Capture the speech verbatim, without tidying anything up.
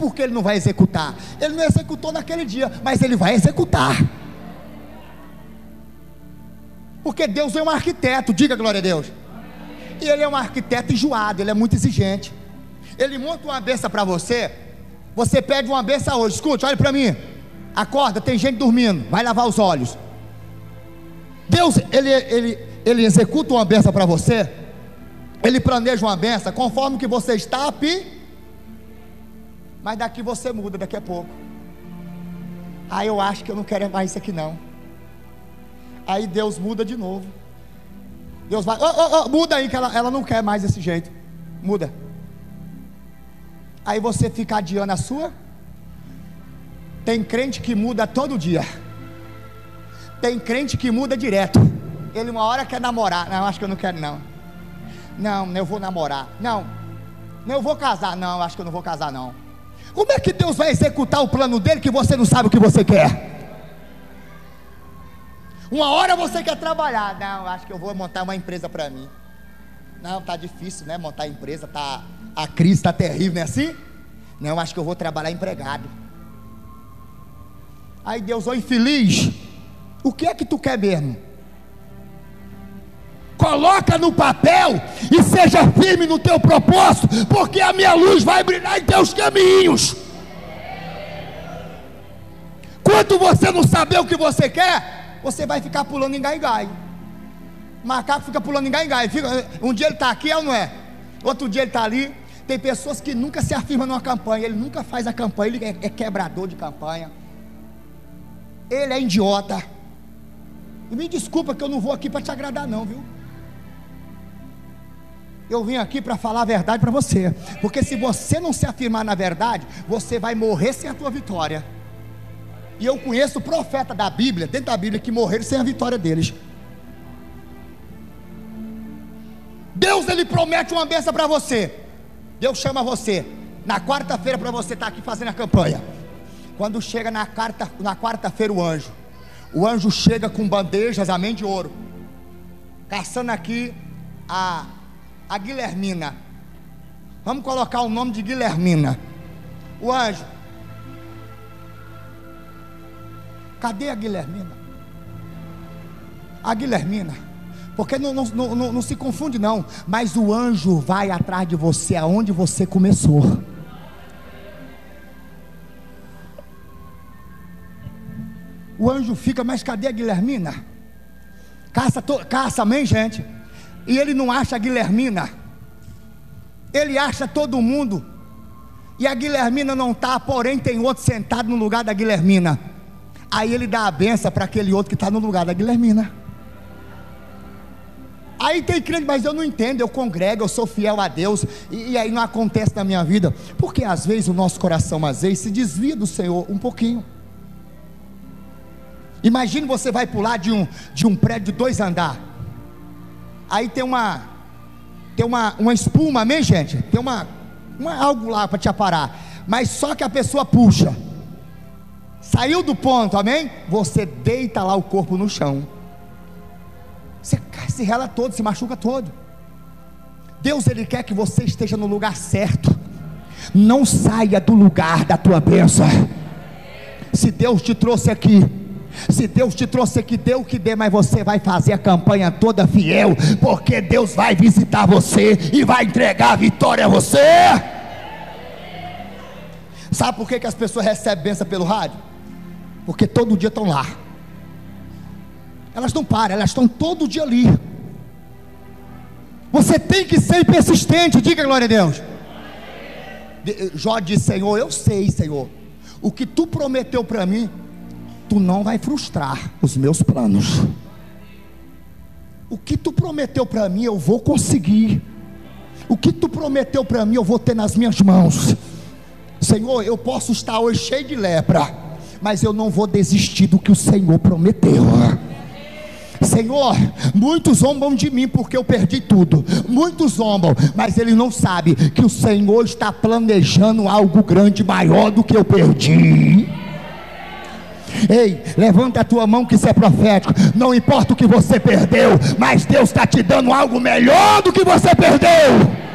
por que ele não vai executar. Ele não executou naquele dia, mas ele vai executar. Porque Deus é um arquiteto, diga glória a Deus. E ele é um arquiteto enjoado, ele é muito exigente. Ele monta uma bênção para você. Você pede uma bênção hoje, escute, olha para mim. Acorda, tem gente dormindo, vai lavar os olhos. Deus, ele, ele, ele executa uma bênção para você. Ele planeja uma bênção conforme que você está aqui. Mas daqui você muda daqui a pouco. Ah, eu acho que eu não quero mais isso aqui não. Aí Deus muda de novo. Deus vai, oh, oh, oh, muda aí que ela, ela não quer mais desse jeito. Muda. Aí você fica adiando a sua. Tem crente que muda todo dia. Tem crente que muda direto. Ele uma hora quer namorar. Não, acho que eu não quero não. Não, eu vou namorar. Não, não, eu vou casar. Não, acho que eu não vou casar não. Como é que Deus vai executar o plano dele que você não sabe o que você quer? Uma hora você quer trabalhar. Não, acho que eu vou montar uma empresa para mim. Não, tá difícil, né? Montar empresa, tá, a crise está terrível, não é assim? Não, acho que eu vou trabalhar empregado. Aí Deus, ô infeliz, o que é que tu quer mesmo? Coloca no papel e seja firme no teu propósito, porque a minha luz vai brilhar em teus caminhos. Quando você não saber o que você quer, você vai ficar pulando em gai-gai. Macaco fica pulando em gai-gai. Um dia ele está aqui, ou não é? Outro dia ele está ali. Tem pessoas que nunca se afirmam numa campanha. Ele nunca faz a campanha. Ele é, é quebrador de campanha. Ele é idiota. E me desculpa que eu não vou aqui para te agradar não, viu? Eu vim aqui para falar a verdade para você. Porque se você não se afirmar na verdade, você vai morrer sem a tua vitória. E eu conheço profeta da Bíblia, dentro da Bíblia, que morreram sem a vitória deles. Deus, ele promete uma bênção para você. Deus chama você na quarta-feira para você estar aqui fazendo a campanha. Quando chega na, quarta, na quarta-feira o anjo, o anjo chega com bandejas, amém, de ouro, caçando aqui a, a Guilhermina. Vamos colocar o nome de Guilhermina. O anjo, cadê a Guilhermina? A Guilhermina, porque não, não, não, não se confunde não, mas o anjo vai atrás de você aonde você começou. O anjo fica, mas cadê a Guilhermina? Caça, to, caça, amém, gente? E ele não acha a Guilhermina. Ele acha todo mundo. E a Guilhermina não está, porém tem outro sentado no lugar da Guilhermina. Aí ele dá a benção para aquele outro que está no lugar da Guilhermina. Aí tem crente, mas eu não entendo, eu congrego, eu sou fiel a Deus, e, e aí não acontece na minha vida, porque às vezes o nosso coração às vezes se desvia do Senhor um pouquinho. Imagine você vai pular de um, de um prédio de dois andares, aí tem uma tem uma, uma espuma, amém, gente? Tem uma, uma algo lá para te aparar, mas só que a pessoa puxa, saiu do ponto, amém? Você deita lá o corpo no chão, você se rala todo, se machuca todo. Deus, ele quer que você esteja no lugar certo. Não saia do lugar da tua bênção. Se Deus te trouxe aqui, se Deus te trouxe aqui, dê o que dê, mas você vai fazer a campanha toda fiel, porque Deus vai visitar você e vai entregar a vitória a você. Sabe por que, que as pessoas recebem bênção pelo rádio? Porque todo dia estão lá. Elas não param, elas estão todo dia ali. Você tem que ser persistente, diga glória a Deus. Jó disse: Senhor, eu sei, Senhor, o que tu prometeu para mim, tu não vai frustrar os meus planos. O que tu prometeu para mim, eu vou conseguir. O que tu prometeu para mim, eu vou ter nas minhas mãos. Senhor, eu posso estar hoje cheio de lepra, mas eu não vou desistir do que o Senhor prometeu. Senhor, muitos zombam de mim porque eu perdi tudo. Muitos zombam, mas ele não sabe que o Senhor está planejando algo grande, maior do que eu perdi. Ei, levanta a tua mão que isso é profético. Não importa o que você perdeu, mas Deus está te dando algo melhor do que você perdeu.